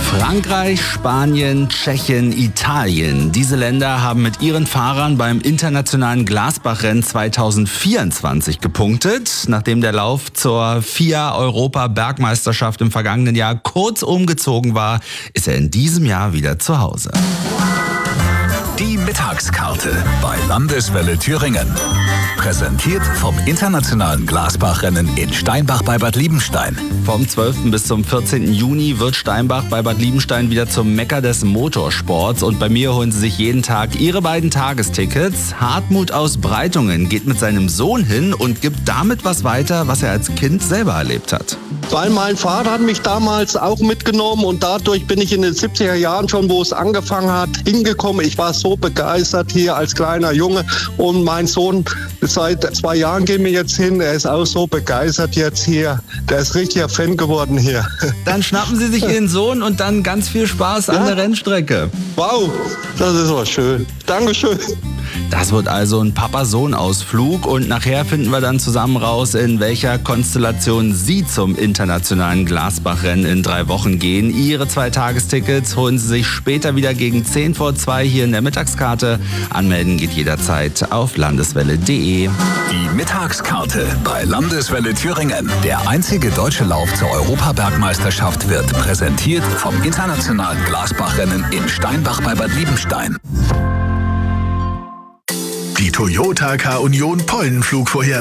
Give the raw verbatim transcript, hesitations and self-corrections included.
Frankreich, Spanien, Tschechien, Italien. Diese Länder haben mit ihren Fahrern beim internationalen Glasbach-Rennen zwanzig vierundzwanzig gepunktet. Nachdem der Lauf zur F I A-Europa-Bergmeisterschaft im vergangenen Jahr kurz umgezogen war, ist er in diesem Jahr wieder zu Hause. Die Mittagskarte bei Landeswelle Thüringen. Präsentiert vom internationalen Glasbach-Rennen in Steinbach bei Bad Liebenstein. Vom zwölften bis zum vierzehnten Juni wird Steinbach bei Bad Liebenstein wieder zum Mekka des Motorsports. Und bei mir holen Sie sich jeden Tag Ihre beiden Tagestickets. Hartmut aus Breitungen geht mit seinem Sohn hin und gibt damit was weiter, was er als Kind selber erlebt hat. Weil mein Vater hat mich damals auch mitgenommen und dadurch bin ich in den siebziger Jahren schon, wo es angefangen hat, hingekommen. Ich war so begeistert hier als kleiner Junge und mein Sohn, seit zwei Jahren gehen wir jetzt hin, er ist auch so begeistert jetzt hier. Der ist richtiger Fan geworden hier. Dann schnappen Sie sich Ihren Sohn und dann ganz viel Spaß an ja? der Rennstrecke. Wow, das ist aber schön. Dankeschön. Das wird also ein Papa-Sohn-Ausflug und nachher finden wir dann zusammen raus, in welcher Konstellation Sie zum internationalen Glasbach-Rennen in drei Wochen gehen. Ihre zwei Tagestickets holen Sie sich später wieder gegen zehn vor zwei hier in der Mittagskarte. Anmelden geht jederzeit auf landeswelle punkt de. Die Mittagskarte bei Landeswelle Thüringen. Der einzige deutsche Lauf zur Europabergmeisterschaft wird präsentiert vom internationalen Glasbach-Rennen in Steinbach bei Bad Liebenstein. Die Toyota K-Union Pollenflugvorhersage.